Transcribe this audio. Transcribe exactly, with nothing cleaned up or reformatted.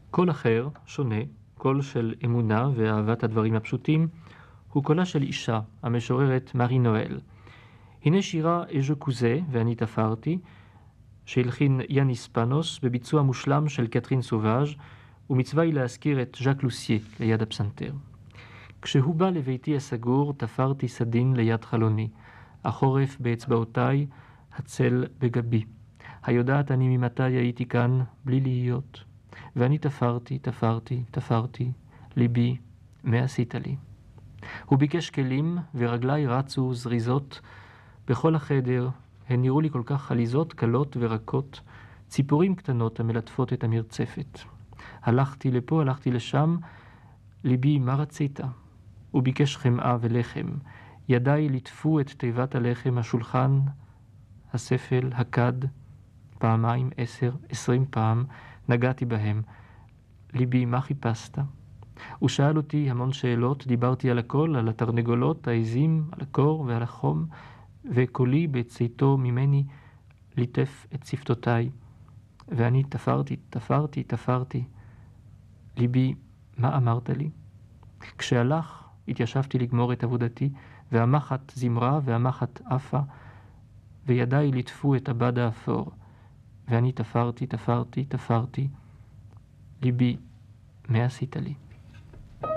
קול אחר, שונה, קול של אמונה ואהבת הדברים הפשוטים, הוא קולה של אישה, המשוררת מארי נואל. הנה שירה אז'ו קוזה, ואני תפרתי, שהלחין יאניס פאנוס, בביצוע מושלם של קטרין סובאז', ומצווה היא להזכיר את ז'אק לוסייה ליד הפסנתר. כשהוא בא לביתי הסגור, תפרתי סדין ליד חלוני, החורף באצבעותיי, הצל בגבי. היודעת אני ממתי הייתי כאן בלי להיות. ואני תפרתי, תפרתי, תפרתי, ליבי, מה עשית לי? הוא ביקש כלים, ורגליי רצו זריזות. בכל החדר הן נראו לי כל כך חליזות, קלות ורקות, ציפורים קטנות המלטפות את המרצפת. הלכתי לפה, הלכתי לשם, ליבי, מה רצית? הוא ביקש חמאה ולחם. ידיי ליטפו את תיבת הלחם, השולחן, הספל, הכד, פעמיים, עשר, עשרים פעם, נגעתי בהם. ליבי, מה חיפשת? הוא שאל אותי המון שאלות, דיברתי על הכל, על התרנגולות, העזים, על הקור ועל החום, וקולי בצאתו ממני ליטף את שפתותיי. ואני תפרתי, תפרתי, תפרתי. ליבי, מה אמרת לי? כשהלך, התיישבתי לגמור את עבודתי, והמחט זמרה והמחט עפה, וידיי ליטפו את הבד האפור. ואני תפרתי, תפרתי, תפרתי. ליבי, מה עשית לי?